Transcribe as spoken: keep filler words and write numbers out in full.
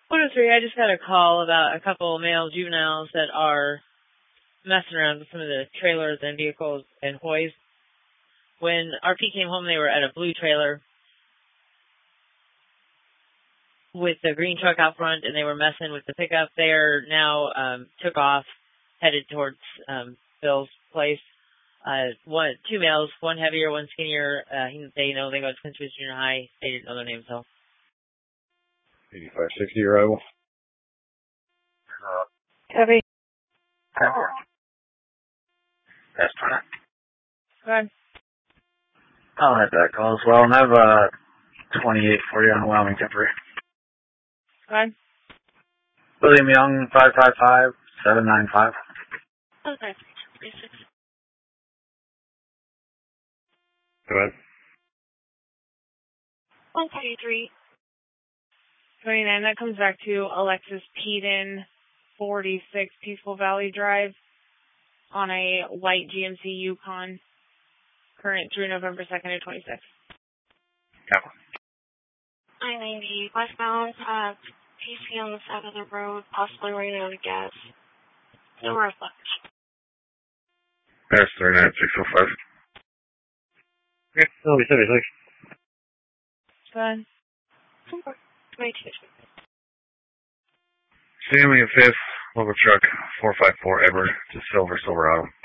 one oh three, I just got a call about a couple of male juveniles that are messing around with some of the trailers and vehicles and hoys. When R P came home, they were at a blue trailer with the green truck out front, and they were messing with the pickup. They're now um, took off, headed towards um, Bill's place. Uh, one, two males, one heavier, one skinnier. Uh, they know they go to Prince William Junior High. They didn't know their names, though. eighty-five sixty arrival. Heavy. That's fine. Go ahead. I'll have that call as well, and I have uh, twenty-eight for you on Wyoming temporary. Go ahead. William Young, five five five, seven nine five. Okay. Go ahead. one thirty-three. twenty-nine, that comes back to Alexis Peden, forty-six Peaceful Valley Drive, on a white G M C Yukon, current through November second of twenty-six. Yeah. I ninety westbound, uh, P C on the side of the road, possibly running out of gas. No reflection. There's three nine six oh five. Okay, that'll be seventy-six. Go ahead. twenty-two. Stanley and fifth, local truck, four five four Edward, to Silver, Silverado.